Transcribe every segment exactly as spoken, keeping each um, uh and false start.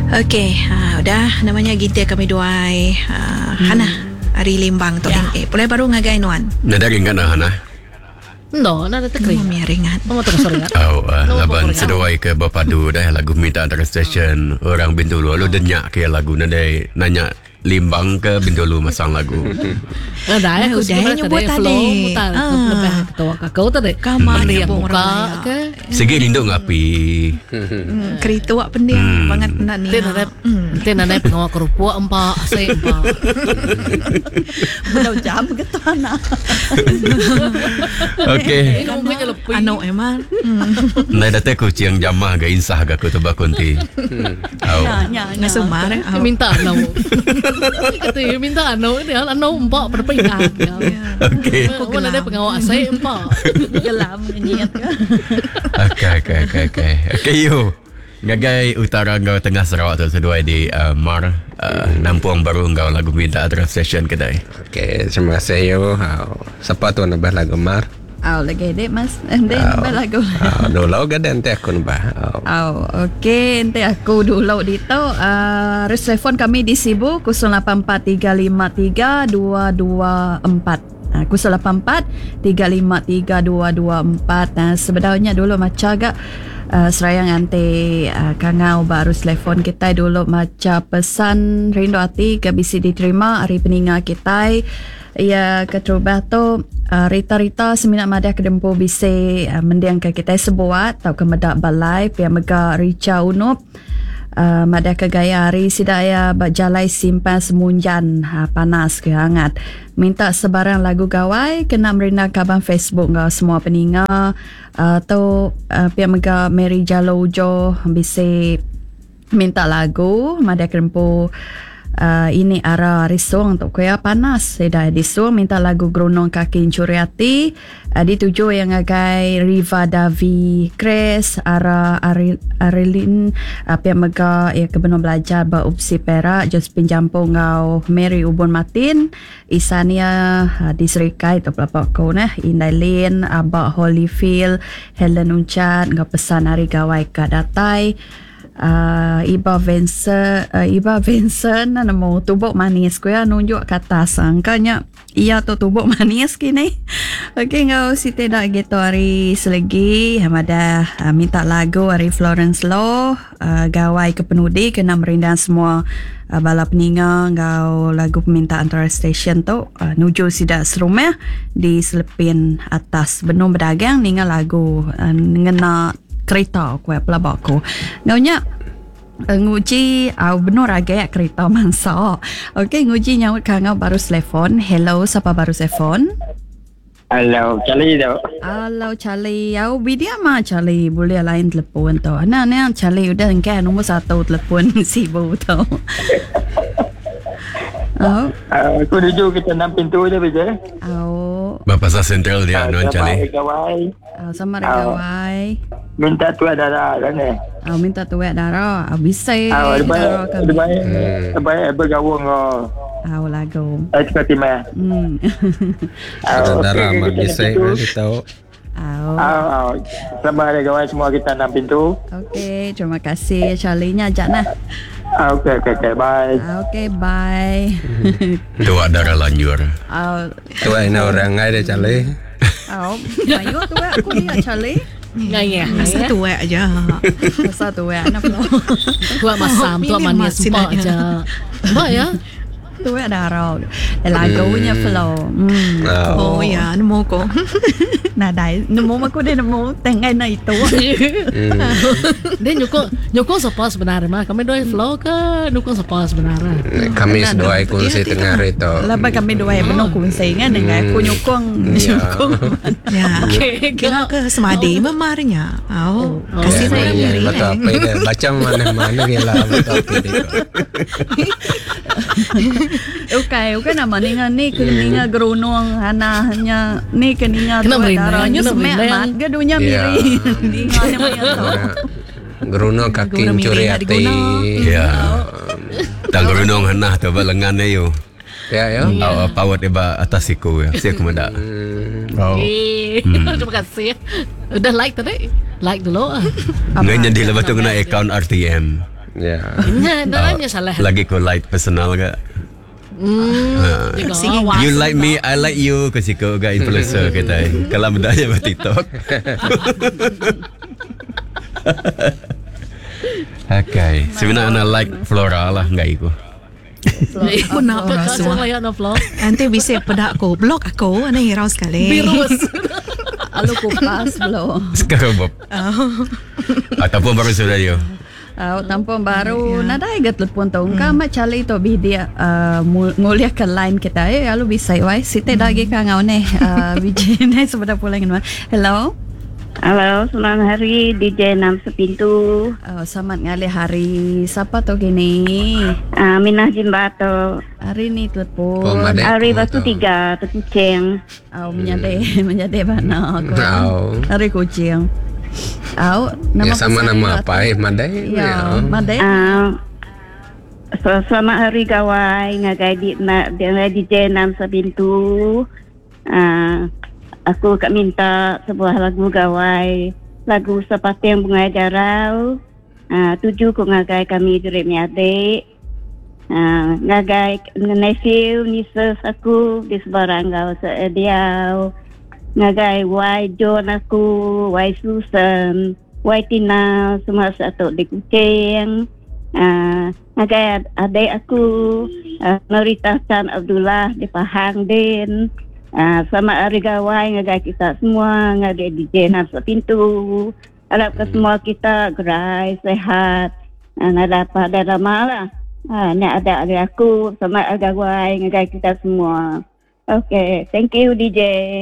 Okey, ha, udah namanya kita kami duai ha, hmm. Hana hari limbang tu ya. Eh, boleh baru ngagai nuan. Nada ringan dah Hana. No, nada tekering. Mami ringan. Mama tu seringat. Oh, uh, laban seduai ke Bapadu dah lagu minta antara stesen orang Bintulu. Lalu denyak ke lagu nada nanya limbang ke Bintulu masang lagu. Ada aku dah nyebut tadi. Mutar lebih ketua kau tadi. Kamar dia pun muka ke. Segi rindu ngapi. Kereta wak pendiam banget nak ni. Ten ada ten ada pengawal kerupuk empat saya empat. Belau jam gitu anak. Okey. Anak emang. Nai datang ku ciang jamah ga insah ga ku tebak kunti. Au. Nggak semar. Minta anak. Kata minta anak dia anak empat berpindah. Okey. Kau ada pengawal saya empat. Gelam niat. Okey okey okey okey. Okey yo. Ngagai utara ngau tengah Sarawak tu seduai di uh, Mar uh, Nampuang Baru ngau lagu minta address station kedai. Okey, terima kasih yo. Siapa tu nambah lagu Mar? Aw lagi dek mas, dek nambah lagu. Oh, dulu gada ente aku nambah. Aw, okey ente aku dulu dito. Uh, Telefon kami di Sibu kosong lapan empat tiga lima tiga dua dua empat. kosong lapan empat tiga lima tiga dua dua empat. Nah, sebenarnya dulu macam agak uh, serayang ante uh, kangau baru telefon kita dulu macam pesan rindu hati ke bisi diterima hari peninggal kita. Ya keterubah tu uh, Rita-Rita seminat madah kedempu bisi uh, mendiang ke kita sebuat atau ke medak balai pia mega Rica Unup. Uh, madah ke gaya hari sidaya berjalai simpan semunjan ha, panas ke hangat minta sebarang lagu gawai kena merina kaban Facebook ngau semua peninga uh, tu uh, pihak mega Mary Jalojo bisi minta lagu madah kerempu uh, ini arah risung untuk kuya panas sedai disung minta lagu Gronong Kaki Curiati uh, dituju yang agai Riva Davi Chris arah Aril Arilin uh, pihak mega ya kebenar belajar beropsi Perak Josephine Jampung ngau Mary Ubon Martin Isania uh, di Serikai tu pelapak kau nah Indailin Abah Holyfield Helen Uncat ngau pesan hari gawai ke datai. Uh, Iba Vincent uh, Iba Vincent na mo tubok manis ko ya nunjuk ke atas angkanya iya tu tubok manis kini. Okey ngau si tidak gitu hari selagi hamada uh, minta lagu hari Florence Law uh, gawai ke penudi kena merindah semua uh, bala peninga ngau lagu permintaan antara station tu uh, nuju sidak serumah di selepin atas benung berdagang ninga lagu uh, ngena kereta aku ya pelabak aku ngaunya uh, nguji au uh, benar agak kereta mansa. Okey nguji nyawut kangau baru telefon. Hello siapa baru telefon? Hello Charlie dah. Hello Charlie au bidia mah Charlie boleh lain telefon tu ana ana Charlie udah engkau nombor satu telefon Sibu tu. Oh. Uh, aku duduk kita enam pintu je beja. Oh. Bapasa sentral dia non Charlie. Oh, sama regawai. Minta tu darah kan eh. Oh, minta tu darah. Oh, bisa. Oh, darah kami. Baik. Baik bergabung oh. Oh, lagu. Eh, seperti mana? Hmm. Ada darah mah bisa kita tahu. Oh. Oh, sama regawai semua kita enam pintu. Okey, terima kasih Charlie-nya ajak nah. Ah, okey okey okey bye. Ah, okey bye. Dua darah lanjur. Oh, Tu ana orang ngai dia Charlie. oh, ayo tu aku ni Charlie. Ngai ya. Satu wek aja. Satu wek anak pula. Tua masam, tua manis sempat aja. Mbak ya. Tu wek darah. Lagunya flow. Hmm. Oh, oh ya, nemu ko. Nah, dai nemu aku dia nemu tengah na itu. Dia nyukung nyukung siapa sebenarnya mah? Kami doi flow ke nyukung siapa sebenarnya? Kami sedua kunci tengah itu. Lepas kami dua benar kunci kan dengan aku nyukung nyukung. Ya. Kira ke semadi memarnya. Oh, kasih saya miri. Betul apa ini? Baca mana-mana gila betul apa itu. Okay, okay nama ninga ni keninga Gronong hanahnya ni keninga tu darahnya semek mat gadunya miri ninga namanya Gronong Kaki Curiati. Ya. Tak Gronong hanah tu balengan ayo. Ya ya. Awak pawat iba atas siku ya. Saya kemudak. Oh. Terima kasih. Udah like tadi. Like dulu ah. Ngan jadi lepas tu kena account R T M. Ya. Nya dalamnya salah. Lagi ko light personal ka. Hmm. Juga, Sige. wah, You wasa like ka. me, I like you. Kasi ko ga influencer kita. Kalau bedanya ba TikTok. Okay. Sebenarnya like Flora lah, enggak ikut. Aku nak Apa orang kau semua. layak nak vlog? Nanti bisa pedak aku. Blok aku. Ana hirau sekali. Virus. Alo kupas belum. Sekarang Bob. Oh. Ataupun baru sudah yo. Uh, tampon baru nada igat lepon tau ka ma chali to bidia uh, nguliah ke line kita eh alu bisa wai site dagi ka ngau ne uh, bijine sebenarnya pulang kan. Hello. Halo, selamat hari D J Nam Sepintu. Oh, selamat ngali hari siapa to gini? Uh, Minah Jimbato. Hari ni telepon. Oh, Made. Hari Oh, batu tahu. tiga, tu kucing. Oh, menyade menyade mana aku. Oh. Hari kucing. Oh, nama Ya sama pasal nama dia apa tu. eh Madai? Ya, Madai. Uh, so, selamat hari gawai ngagai di na, dengan D J Nam Sepintu. Uh, aku kak minta sebuah lagu gawai, lagu Sepateng Bunga Jarau. Uh, tuju ku ngagai kami jurip ni adik. Uh, ngagai nephew nieces aku di sebarangau seediau. Ngagai Wai John aku, Wai Susan, Wai Tina, semua satu di Kucing. Uh, ngagai adik aku, uh, Norita Chan Abdullah di Pahang Din. Uh, sama hari gawai ngagai kita semua, ngagai D J Nafsa Pintu. Harap ke semua kita gerai, sehat. Uh, nada pada lama lah. Uh, ni ada adik aku, sama hari gawai ngagai kita semua. Okay, thank you D J.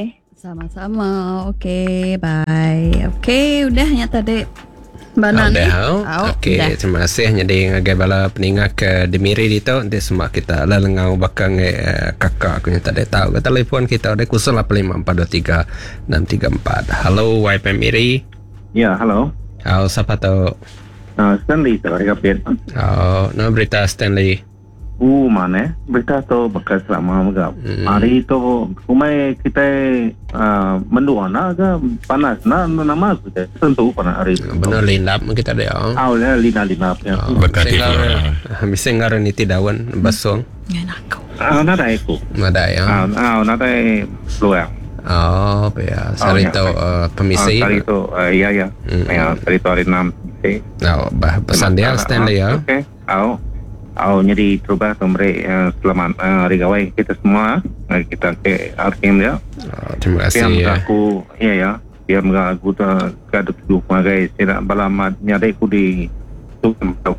Sama-sama. Okey, bye. Okey, udah nyata dek. Bana ni. Dah. Okey, terima kasih jadi ngagai bala peningak ke Demiri dito. Nanti semua kita la lengau bakang eh, kakak aku nyata dek tahu. Ke telefon kita ada kosong lapan lima empat dua tiga enam tiga empat. Halo Y P Miri. Ya, halo. Halo siapa tu? Uh, Stanley tak ada update. Oh, no berita Stanley. Uh, mana? Berita tu bekas lama juga. Hmm. Hari tu umai kita uh, mendua na ke panas na nama kita tentu panas hari tu. Benar lindap kita dia. Oh. Ah, ya lina lina ya. Berkati Flora. Misengar ni tidawan basong. Yan ako. Ah, nada aku. Ada ya. Ah, ah, nada luar. Oh, ya. Sari ya. tu uh, pemisi. Hari tu, uh, ya ya. Hmm. Ya, hari tu hari enam. Okay. Nah, bah pesan dia Stanley ya. Okay. Oh. Oh, jadi terubah tumbri uh, selamat uh, hari gawai kita semua. Uh, kita ke Arkim ya. Oh, terima kasih Biar ya. aku, ya ya. Biar mga aku ta kada tujuh magai sila bala mat nyadai ku di tu tempat.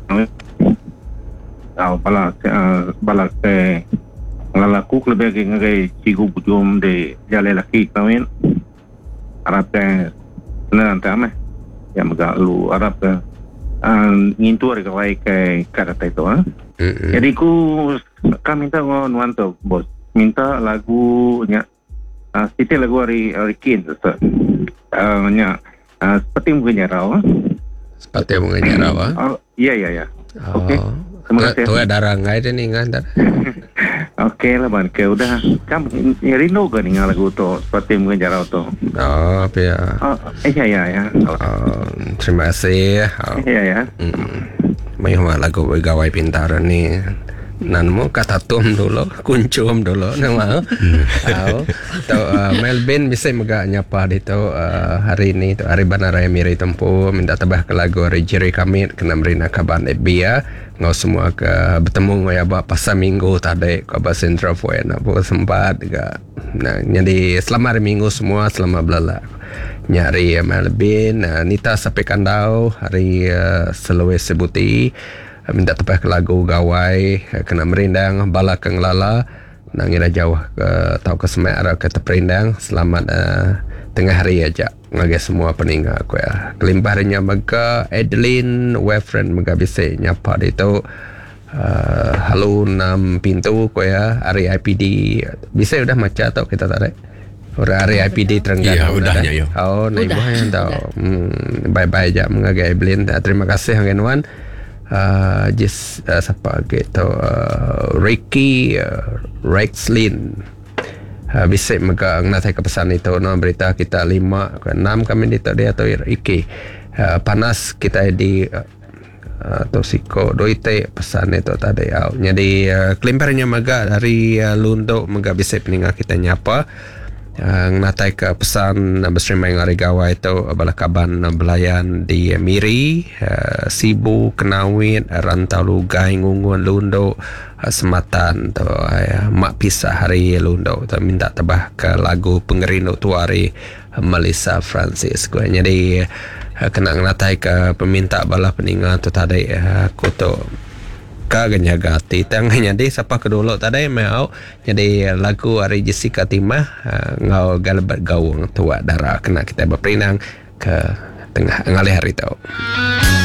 Ah, bala uh, bala ke ngalaku lebih ke ngagai cigu bujum de jale laki kawin. Arab ke nanti ame. Ya mga lu Arab ke uh, ngintu hari gawai ke kada itu ah. Mm-mm. Jadi ku kami minta nuan tu bos minta lagunya uh, siti lagu hari hari kin tu uh, nya uh, seperti mungkin raw. Seperti bunga nyarawa. Oh iya iya ya. Oh. Okey. Terima kasih. Tu ada rangai dia ni kan. Okey lah ban ke udah kamu rindu ke nih lagu tu seperti mungkin raw tu. Oh, apa ya. Oh iya iya ya. Oh, terima kasih. Oh. Iya ya. Hmm. May mga lagu gawai pintaran ni nan mo katatum dulu kuncum dulu nama tahu to uh, Melvin bisa maga nyapa dito uh, hari ini to hari banaraya miri tempo minta tabah ke lagu hari jiri kami kena merina kaban ebia ngau semua ke bertemu ya ba pasal minggu tadi ke ba sentra foi na bo sempat ga nah jadi selama hari minggu semua selama belala nyari Melvin uh, Nita sampai kandau hari uh, Selawes sebuti uh, minta tepah ke lagu gawai uh, kena merindang bala keng lala nangira jauh ke tau ke semek arah ke teperindang selamat uh, tengah hari aja ngagai semua peninggal aku ya kelimpah harinya maka Adeline friend maka bisa nyapa itu uh, halo enam pintu ko ya hari I P D bisa udah maca atau kita tarik orang hari I P D Terengganu. Iya, udahnya yo. Oh, na ibu yang tahu. Hmm, bye-bye aja mengagai Evelyn. Terima kasih Hang Enwan. Uh, just uh, siapa gitu uh, Ricky uh, Rexlin. Uh, bisa mega natai ke pesan itu no berita kita lima ke enam kami di tadi atau Iki. Uh, panas kita di uh, atau siko doi te pesan itu tadi au. Jadi uh, kelimpernya maga dari uh, Lundo maga bisa peninga kita nyapa uh, ngatai ke pesan uh, bersama yang hari gawai itu uh, balakaban uh, belayan di uh, Miri, uh, Sibu, Kenawit, uh, Rantau Lugai, Ngungun, Lundo, uh, Sematan tu uh, mak pisah hari Lundo tu minta tabah ke lagu Pengerino Tuari uh, Melissa Francis. Jadi uh, kena ngatai ke peminta bala peninga tu tadi uh, aku tu kaganya gati tanganya di siapa kedulu tadi mau jadi lagu hari Jessica Timah uh, ngau galabat gaung tua darah kena kita berperinang ke tengah ngalih hari tu.